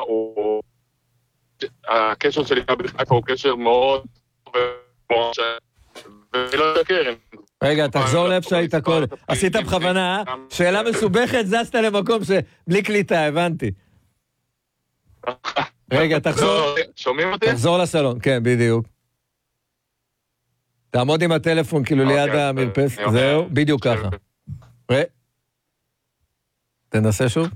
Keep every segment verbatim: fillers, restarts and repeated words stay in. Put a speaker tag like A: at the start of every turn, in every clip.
A: הוא... הקשר שלי מכבי חיפה הוא קשר מאוד... ולא שקר.
B: רגע, תחזור לב שהיית קודם. עשית בכוונה, שאלה מסובכת, זזת למקום שבלי קליטה, הבנתי. רגע, תחזור.
A: שומעים אותי?
B: תחזור לסלון, כן, בדיוק. תעמוד עם הטלפון כאילו ליד המרפסת, זהו, בדיוק ככה. ראה. תנסה שוב.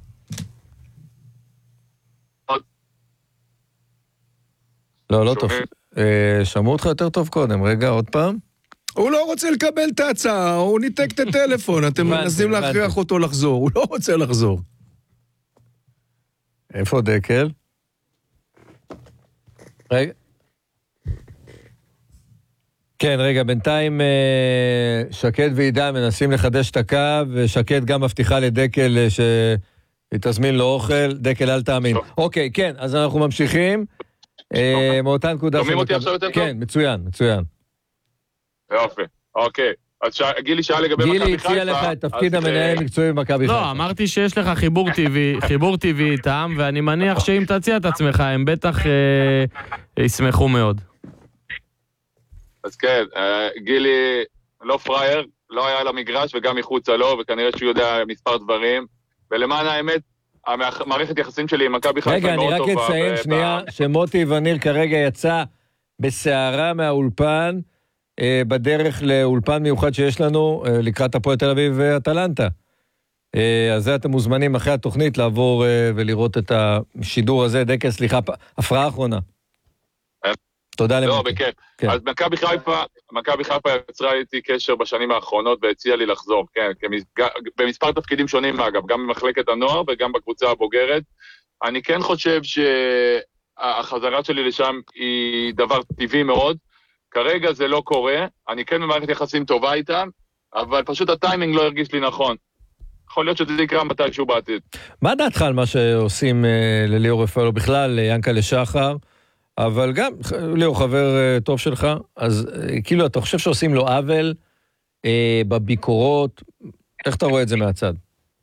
B: לא, לא טוב. שמעו אותך יותר טוב קודם, רגע, עוד פעם.
C: הוא לא רוצה לקבל את ההצעה, הוא ניתק את הטלפון, אתם מנסים להכריח אותו לחזור, הוא לא רוצה לחזור.
B: איפה דקל? רגע. כן, רגע, בינתיים שקד ועידן מנסים לחדש את הקו, ושקד גם מבטיחה לדקל שתזמין לו אוכל, דקל אל תאמין. אוקיי, כן, אז אנחנו ממשיכים. מאותה נקודה...
A: שומעים אותי עכשיו יותר טוב?
B: כן, מצוין, מצוין.
A: יופי, אוקיי. אז גילי שאל לגבי מכבי חיפה...
B: גילי הציע לך את תפקיד המנהל המקצועי במכבי חיפה.
D: לא, אמרתי שיש לך חיבור טבעי, חיבור טבעי איתם, ואני מניח שאם תציע את עצמך, הם בטח ישמחו מאוד.
A: אז כן, גילי לא פרייר, לא היה למגרש וגם מחוצה לו, וכנראה שהוא יודע מספר דברים, ולמען האמת, המערכת יחסים שלי עם מכבי חיפה מאוד טובה.
B: רגע, אני רק אציין שנייה, שמוטי וניר כרגע יצא בסערה מהאולפן, בדרך לאולפן מיוחד שיש לנו, לקראת הפועל תל אביב ואטלנטה. אז זה אתם מוזמנים אחרי התוכנית לעבור ולראות את השידור הזה. דקל, סליחה, הפרעה אחרונה. תודה למוטי.
A: לא, בכיף. אז מכבי חיפה, מכבי חיפה יצרה איתי קשר בשנים האחרונות והציעה לי לחזור, כן, במספר תפקידים שונים אגב, גם במחלקת הנוער וגם בקבוצה הבוגרת. אני כן חושב שהחזרה שלי לשם היא דבר טבעי מאוד, כרגע זה לא קורה, אני כן במערכת יחסים טובה איתם, אבל פשוט הטיימינג לא הרגיש לי נכון. יכול להיות שזה יקרה מתישהו בעתיד.
B: מה דעתך על מה שעושים לליאור רפאלו בכלל, ינקלה שחר? אבל גם, ליאור חבר טוב שלך, אז כאילו אתה חושב שעושים לו עוול אה, בביקורות, איך אתה רואה את זה מהצד?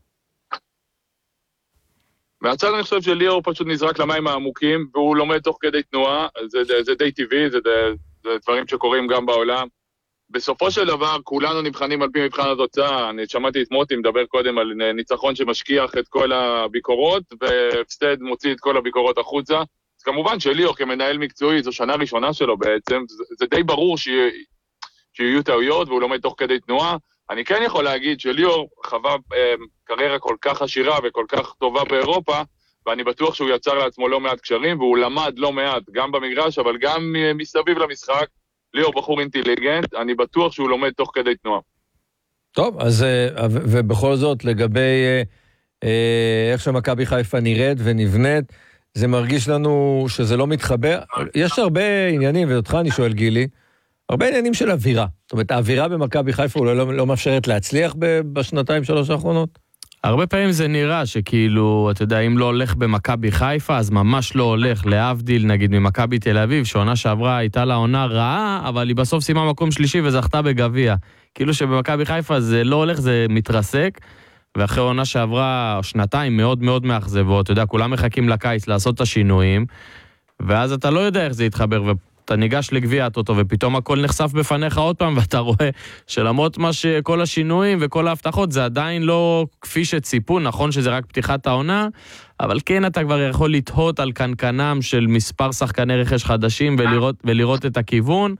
A: מהצד אני חושב שליאור פשוט נזרק למים העמוקים, והוא לומד תוך כדי תנועה, זה, זה, זה די טבעי, זה, זה, זה דברים שקורים גם בעולם. בסופו של דבר, כולנו נבחנים על פי מבחן התוצאה, אני שמעתי את מוטי מדבר קודם על ניצחון שמשכיח את כל הביקורות, והפסד מוציא את כל הביקורות החוצה, אז כמובן שליאור כמנהל מקצועי, זו שנה ראשונה שלו בעצם, זה, זה די ברור שיהיה, שיהיו טעויות והוא לומד תוך כדי תנועה. אני כן יכול להגיד שליאור חווה אה, קריירה כל כך עשירה וכל כך טובה באירופה, ואני בטוח שהוא יצר לעצמו לא מעט קשרים, והוא למד לא מעט, גם במגרש, אבל גם אה, מסביב למשחק. ליאור בחור אינטליגנט, אני בטוח שהוא לומד תוך כדי תנועה.
B: טוב, אז אה, ובכל זאת, לגבי אה, אה, איך שמכבי חיפה נראית ונבנית, זה מרגיש לנו שזה לא מתחבר. יש הרבה עניינים, ואותך אני שואל גילי, הרבה עניינים של אווירה. זאת אומרת, האווירה במכבי חיפה אולי לא, לא מאפשרת להצליח בשנתיים שלוש האחרונות?
D: הרבה פעמים זה נראה שכאילו, אתה יודע, אם לא הולך במכבי חיפה, אז ממש לא הולך להבדיל, נגיד ממכבי תל אביב, שעונה שעברה הייתה לה עונה רעה, אבל היא בסוף סיימה מקום שלישי וזכתה בגביע. כאילו שבמכבי חיפה זה לא הולך, זה מתרסק, ואחרי עונה שעברה שנתיים מאוד מאוד מאכזבות, אתה יודע, כולם מחכים לקיץ לעשות את השינויים, ואז אתה לא יודע איך זה יתחבר, ואתה ניגש לגביע הטוטו, ופתאום הכל נחשף בפניך עוד פעם, ואתה רואה שלמרות מה שכל השינויים וכל ההבטחות, זה עדיין לא כפי שציפו, נכון שזה רק פתיחת העונה, אבל כן אתה כבר יכול לתהות על קנקנם של מספר שחקני רכש חדשים, ולראות, ולראות את הכיוון.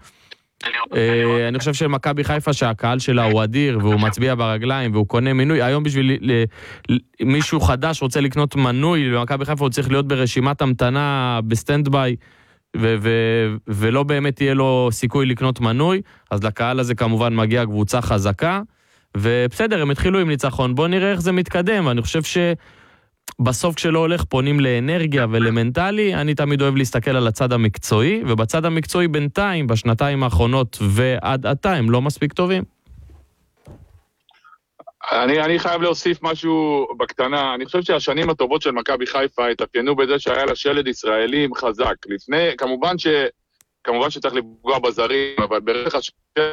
D: אני חושב שמכבי חיפה שהקהל שלה הוא אדיר והוא מצביע ברגליים והוא קונה מנוי, היום בשביל מישהו חדש רוצה לקנות מנוי במכבי חיפה הוא צריך להיות ברשימת המתנה בסטנד ביי ולא באמת תהיה לו סיכוי לקנות מנוי, אז לקהל הזה כמובן מגיע קבוצה חזקה ובסדר, הם התחילו עם ניצחון, בוא נראה איך זה מתקדם. אני חושב ש בסוף כשלא הולך פונים לאנרגיה ולמנטלי, אני תמיד אוהב להסתכל על הצד המקצועי, ובצד המקצועי בינתיים, בשנתיים האחרונות ועד עתה, הם לא מספיק טובים.
A: אני, אני חייב להוסיף משהו בקטנה, אני חושב שהשנים הטובות של מכבי חיפה התאפיינו בזה שהיה לה שלד ישראלים חזק. לפני, כמובן ש, כמובן שצריך לפגוע בזרים, אבל בערך השלד,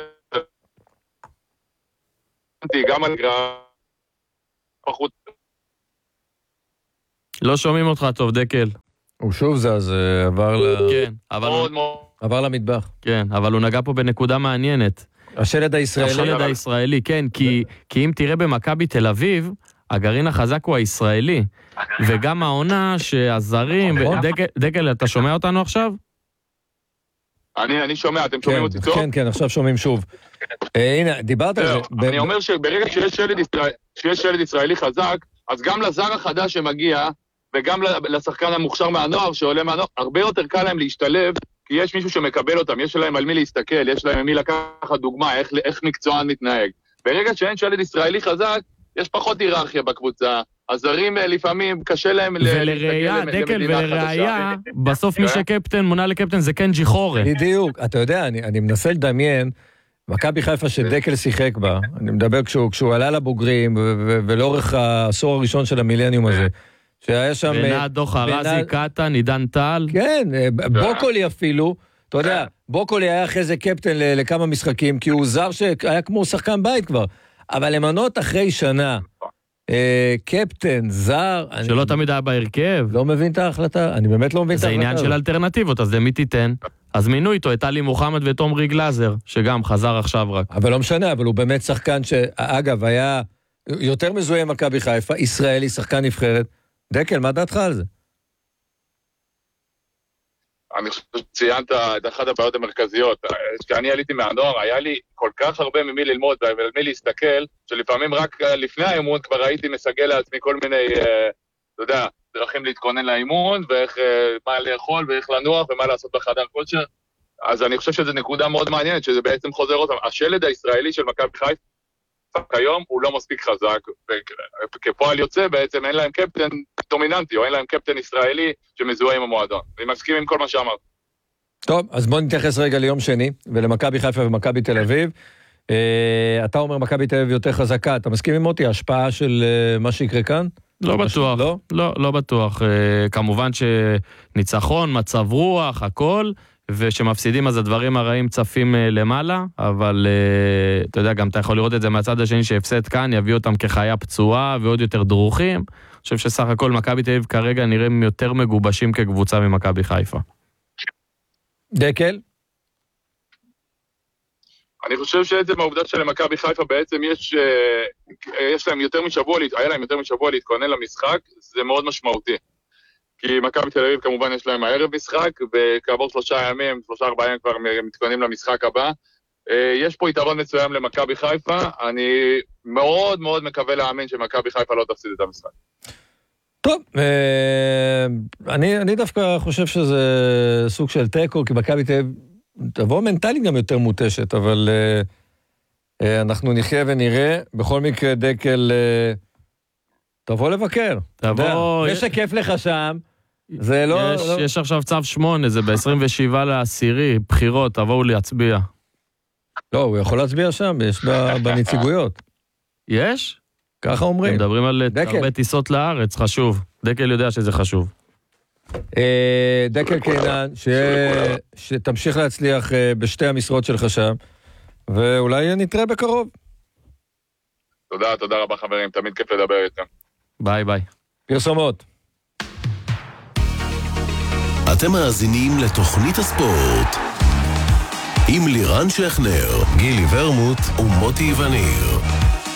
A: גם על גרע, פחות,
D: לא שומעים אותך טוב, דקל.
B: הוא שוב זז, עבר ל...
D: כן, אבל...
A: מאוד מאוד.
B: עבר למטבח.
D: כן, אבל הוא נגע פה בנקודה מעניינת.
B: השלד הישראלי.
D: השלד הישראלי, כן, כי, כי אם תראה במכבי תל אביב, הגרעין החזק הוא הישראלי, וגם העונה שהזרים, דקל, דקל, אתה שומע אותנו עכשיו?
A: אני, אני שומע, אתם שומעים אותי טוב?
B: כן, כן, עכשיו שומעים שוב. הנה, דיברת על זה.
A: אני אומר שברגע שיש שלד ישראל, שיש שלד ישראלי חזק, אז גם לזר החדש שמגיע, וגם לשחקן המוכשר מהנוער שעולה מהנוער, הרבה יותר קל להם להשתלב, כי יש מישהו שמקבל אותם, יש להם על מי להסתכל, יש להם על מי לקחת דוגמה, איך, איך מקצוען מתנהג. ברגע שאין שלד ישראלי חזק, יש פחות היררכיה בקבוצה. הזרים לפעמים קשה להם...
D: ולראיה, דקל, ולראיה, בסוף מי שקפטן, מונה לקפטן, זה קנג'י חורה.
B: בדיוק, אתה יודע, אני, אני מנסה לדמיין, מכבי חיפה שדקל שיחק בה, אני מדבר כשהוא, כשהוא עלה לבוגרים, ולאורך העשור הראשון של המילניום הזה, שהיה שם...
D: בנעד דוח הרזי, קטן, עידן טל.
B: כן, בוקולי אפילו, אתה יודע, בוקולי היה אחרי זה קפטן לכמה משחקים, כי הוא זר שהיה כמו שחקן בית כבר, אבל למנות אחרי שנה, קפטן, זר...
D: שלא תמיד היה בהרכב.
B: לא מבין את ההחלטה, אני באמת לא מבין את ההחלטה.
D: זה עניין של אלטרנטיבות, אז למי תיתן? אז מינו איתו את אלי מוחמד ואת עומרי גלאזר, שגם חזר עכשיו רק.
B: אבל לא משנה, אבל הוא באמת שחקן שאגב, היה יותר מזוהה עם מכבי חיפה, ישראלי, שחקן נבחרת. דקל, מה דעתך על זה?
A: אני חושב שציינת את אחת הבעיות המרכזיות. כשאני עליתי מהנוער, היה לי כל כך הרבה ממי ללמוד וממי להסתכל, שלפעמים רק לפני האימון כבר הייתי מסגל לעצמי כל מיני, אתה יודע, דרכים להתכונן לאימון, ואיך, מה לאכול, ואיך לנוח, ומה לעשות בחדר כושר. אז אני חושב שזו נקודה מאוד מעניינת, שזה בעצם חוזר אותם. השלד הישראלי של מכבי חיפה, כיום הוא לא מספיק חזק, וכפועל יוצא בעצם אין להם קפטן דומיננטי, או אין להם קפטן ישראלי שמזוהה עם המועדון. אני מסכים עם כל מה שאמרת.
B: טוב, אז בוא נתייחס רגע ליום שני, ולמכבי חיפה ומכבי תל אביב. אתה אומר מכבי תל אביב יותר חזקה, אתה מסכים עם מוטי, ההשפעה של מה שיקרה כאן?
D: לא בטוח, לא? לא, לא בטוח. כמובן שניצחון, מצב רוח, הכל, ושמפסידים אז הדברים הרעים צפים למעלה, אבל אתה יודע, גם אתה יכול לראות את זה מהצד השני שהפסד כאן, יביא אותם כחיה פצועה ועוד יותר דרוכים. אני חושב שסך הכל מכבי תל אביב כרגע נראים יותר מגובשים כקבוצה ממכבי חיפה.
B: דקל?
A: אני חושב שעצם העובדה שלמכבי חיפה בעצם יש, יש להם יותר משבוע, היה להם יותר משבוע להתכונן למשחק, זה מאוד משמעותי. כי מכבי תל אביב כמובן יש להם הערב משחק, וכעבור שלושה ימים, שלושה ארבעה ימים כבר מתכוננים למשחק הבא. יש פה יתרון מסוים למכבי חיפה, אני מאוד מאוד מקווה להאמין שמכבי חיפה לא תפסיד את המשחק.
B: טוב, אני, אני דווקא חושב שזה סוג של טקו, כי מכבי תל אביב תבוא מנטלית גם יותר מוטשת, אבל אנחנו נחיה ונראה. בכל מקרה, דקל, תבוא לבקר.
D: תבוא...
B: יש שכיף לך שם, זה לא...
D: יש, לא... יש עכשיו צו שמונה, זה ב-עשרים ושבעה לעשירי, בחירות, תבואו להצביע.
B: לא, הוא יכול להצביע שם, יש בנציגויות.
D: יש?
B: ככה אומרים.
D: הם מדברים על הרבה טיסות לארץ, חשוב. דקל יודע שזה חשוב.
B: דקל קינן, שתמשיך להצליח בשתי המשרות שלך שם, ואולי נתראה בקרוב.
A: תודה, תודה רבה חברים, תמיד כיף לדבר איתם.
D: ביי ביי.
B: פרסומות.
E: אתם מאזינים לתוכנית הספורט עם לירן שכנר, גילי ורמוט ומוטי וניר.